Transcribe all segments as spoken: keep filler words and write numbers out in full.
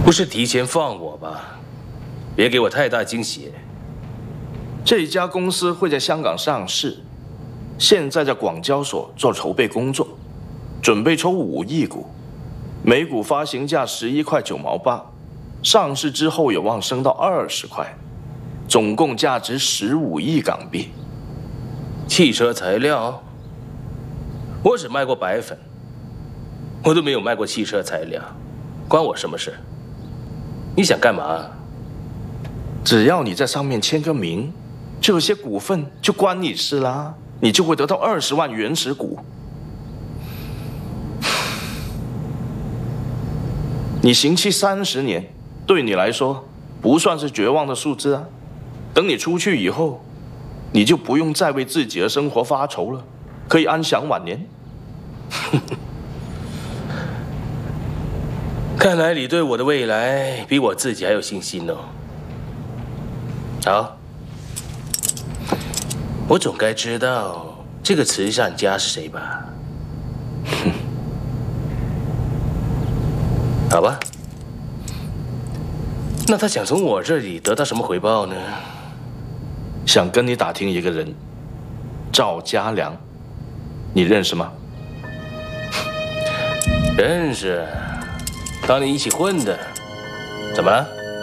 不是提前放我吧？别给我太大惊喜。 这一家公司会在香港上市，现在在广交所做筹备工作，准备抽五亿股，每股发行价十一块九毛八，上市之后有望升到二十块，总共价值十五亿港币。 汽车材料，我只卖过白粉，我都没有卖过汽车材料，关我什么事？你想干嘛？ 只要你在上面签个名，这些股份就关你事啦，你就会得到二十万原始股。你刑期三十年，对你来说不算是绝望的数字啊。等你出去以后，你就不用再为自己的生活发愁了，可以安享晚年。 看来你对我的未来比我自己还有信心哦。好，我总该知道这个慈善家是谁吧？好吧，那他想从我这里得到什么回报呢？ 想跟你打听一个人，赵家良，你认识吗？ 认识，当年一起混的。怎么？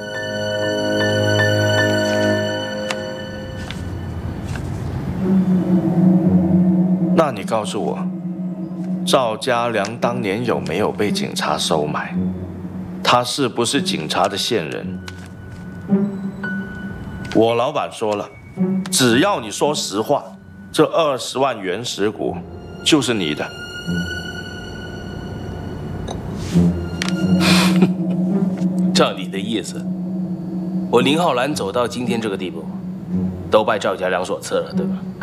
那你告诉我，赵家良当年有没有被警察收买？他是不是警察的线人？我老板说了，只要你说实话，这二十万原始股就是你的。 照你的意思，我林浩然走到今天这个地步，都拜赵家良所赐了，对吧？